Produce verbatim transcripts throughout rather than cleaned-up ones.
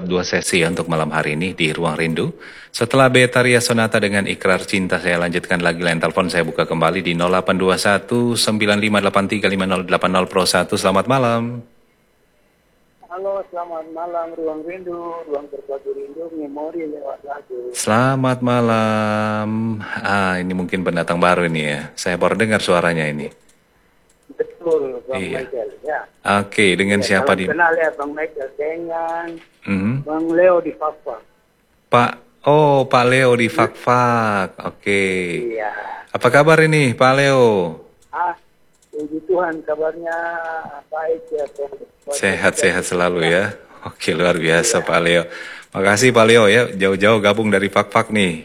Dua sesi untuk malam hari ini di Ruang Rindu. Setelah Betaria Sonata dengan Ikrar Cinta, saya lanjutkan lagi line telepon. Saya buka kembali di nol delapan dua satu sembilan lima delapan tiga lima nol delapan nol Pro satu. Selamat malam. Halo, selamat malam Ruang Rindu, Ruang Berbagi Rindu, Memori lewat lagu. Selamat malam. Ah, ini mungkin pendatang baru ini ya. Saya baru dengar suaranya ini. Betul, Bang Iya. Michael. Ya. Oke, dengan Ya, siapa salam di? kenal ya Bang Michael dengan Mhm. Bang Leo di Papua. Pak, oh Pak Leo di Fakfak. Oke. Iya. Apa kabar ini Pak Leo? Ah, puji Tuhan kabarnya baik ya. Bang. Sehat-sehat selalu ya. Oke, luar biasa Pak Leo. Makasih Pak Leo ya, jauh-jauh gabung dari Fakfak nih.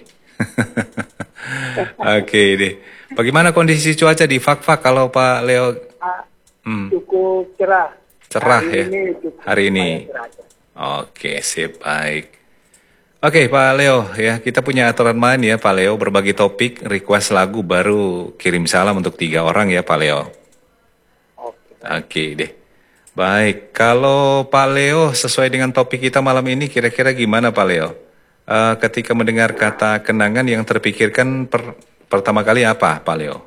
Oke deh. Bagaimana kondisi cuaca di Fakfak kalau Pak Leo? Ah, Hmm, cukup cerah. cerah Hari ya ini cukup hari ini. lumayan cerah. Oke, sip, baik. Oke Pak Leo ya, kita punya aturan main ya Pak Leo, berbagi topik, request lagu baru kirim salam untuk tiga orang ya Pak Leo. Oke. Oke deh. Baik, kalau Pak Leo sesuai dengan topik kita malam ini kira-kira gimana Pak Leo? Eh, ketika mendengar kata kenangan yang terpikirkan per- pertama kali apa Pak Leo?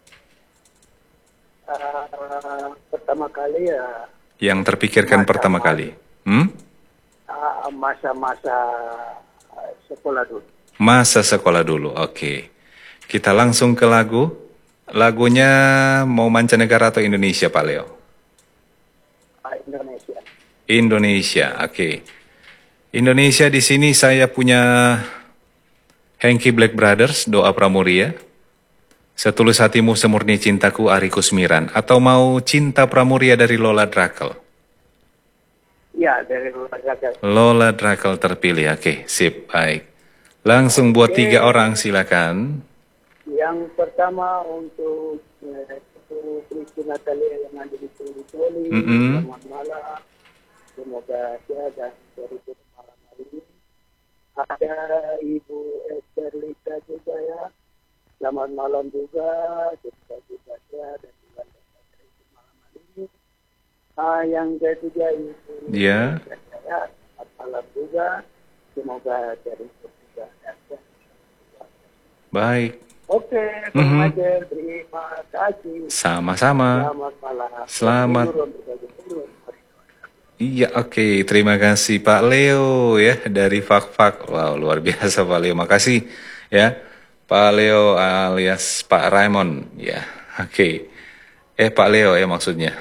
Ah, pertama kali ya Yang terpikirkan pertama kali? Hmm? ah, masa-masa ah, sekolah dulu. Masa sekolah dulu, oke. Kita langsung ke lagu. Lagunya mau mancanegara atau Indonesia Pak Leo? Ah, Indonesia. Indonesia, oke. Indonesia di sini saya punya Hengki Black Brothers, Doa Pramuria. Setulus hatimu semurni cintaku, Ari Kusmiran. Atau mau Cinta Pramuria dari Lola Drakel? Ya, dari luar Jakarta. Lola Drakel terpilih, oke, sip, baik. Langsung buat Oke. tiga orang, silakan. Yang pertama untuk eh, itu Kristi Natalia yang ada di Toli. Mm-mm. Selamat malam. Semoga sehat dan berikut malam hari ini. Ada Ibu Esther Lita juga ya. Selamat malam juga. Semoga juga sehat dan juga berikut malam hari ini. Ah, yang ketiga Ibu Ya. saya, selamat malam juga. Semoga berikut juga sehat. Baik, Oke, Bang Mhm. Michael, terima kasih. sama-sama. Selamat malam. Selamat. Turun, berbagi turun. Iya, oke. Terima kasih Pak Leo ya dari Fakfak. Wow, luar biasa Pak Leo. Makasih ya. Pak Leo alias Pak Raymond ya. Oke. Eh Pak Leo ya maksudnya.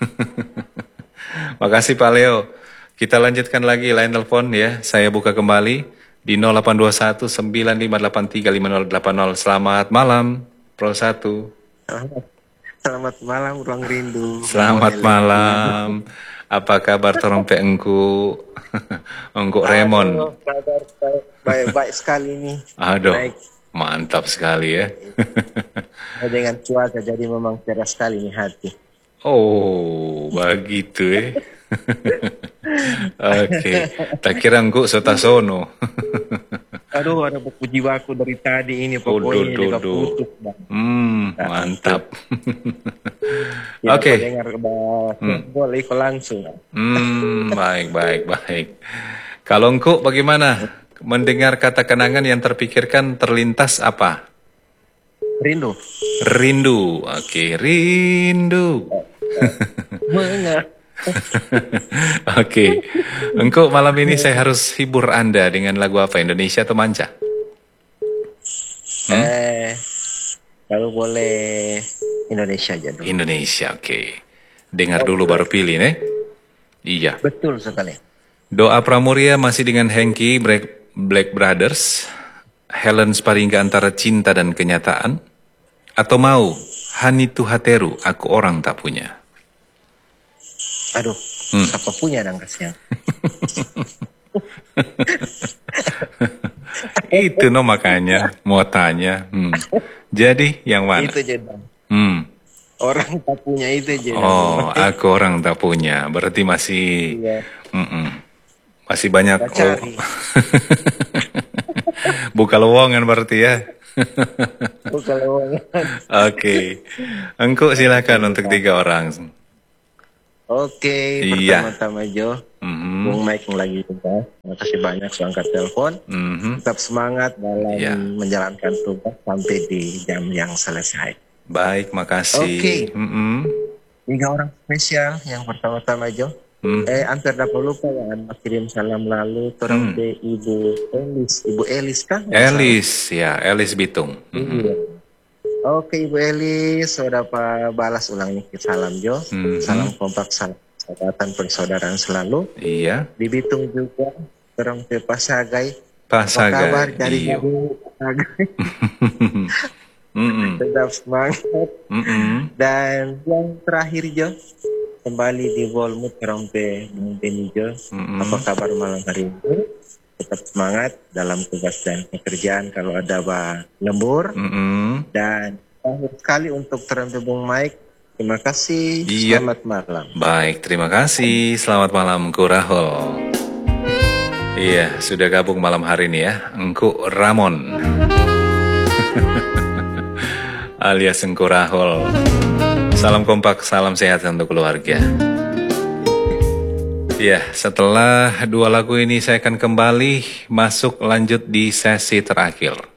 Makasih Pak Leo. Kita lanjutkan lagi line telepon ya. Saya buka kembali di nol delapan dua satu sembilan lima delapan tiga lima nol delapan nol. Selamat malam Pro satu. Selamat, selamat malam Ruang Rindu. Selamat Memori malam. Apa kabar torompe engku? Engku Raymond. Aduh, kabar baik, baik, baik sekali nih. Aduh, Baik. mantap sekali ya. Dengan cuaca jadi memang cerah sekali nih hati. Oh, begitu ya. Oke, tak kira engku sotasono. Aduh, ada buku jiwaku dari tadi ini Oh, pokoknya do, do, juga do. putus. Bang. Hmm, mantap. Tidak Oke. mau dengar bahasa, boleh ikut langsung. Hmm, baik, baik, baik. Kalau engku bagaimana? Mendengar kata kenangan yang terpikirkan terlintas apa? Rindu. Rindu. Oke, rindu. Menga. Oke. Engkau malam ini saya harus hibur Anda dengan lagu apa? Indonesia atau manca? Eh, kalau boleh Indonesia aja dulu. Indonesia, oke. Dengar dulu baru pilih, nih. Iya. Betul sekali. Doa Pramuria masih dengan Hengki Black, Black Brothers. Helen Sparingga antara cinta dan kenyataan. Atau mau Hanitu Hateru, aku orang tak punya. Aduh, Hmm. siapa punya dangkasnya? Itu no makanya mau tanya. Hmm. Jadi yang mana? Itu aja Bang. Hmm. Orang tak punya itu aja. Oh, aku orang tak punya. Berarti masih, Iya. mm-mm. masih banyak. Kita cari. Buka lowongan berarti ya. Oh, kalau Oke, engkau silakan untuk tiga orang. Oke, Iya. pertama-tama Jo, Mhm. Bung Mike yang lagi juga. Terima kasih banyak sudah angkat telepon. Mhm. Tetap semangat dalam Iya. menjalankan tugas sampai di jam yang selesai. Baik, makasih. Oke. Mhm. Tiga orang spesial yang pertama-tama Jo. Mhm. Eh, hampir dapat lupa yang anda kirim salam lalu. Terang Hmm. ke Ibu Elis. Ibu Elis kah? Elis, ya, Elis Bitung. Mhm. Iya. Oke Ibu Elis, sudah dapat balas ulang nih salam Jo. Mhm. Salam kompak, salam persahabatan persaudaraan selalu. Iya, Di Bitung juga, terang ke Pasagai. Pak Apa kabar? Sagai. Cari Iyo. jadi Pasagai. Mhm. Tetap semangat. Mhm. Dan yang terakhir Jo, kembali di Volmut terang ke Bung Beni Jo. Mhm. Apa kabar malam hari ini? Tetap semangat dalam tugas dan pekerjaan kalau ada bah lembur. Mhm. Dan terakhir sekali untuk terang ke Bung Mike. Terima kasih. Iya. Selamat malam. Baik, terima kasih. Selamat malam, Engku Rahul. Iya, sudah gabung malam hari ini ya, Engku Ramon. Alias Engku Rahul. Salam kompak, salam sehat untuk keluarga. Ya, setelah dua lagu ini saya akan kembali masuk lanjut di sesi terakhir.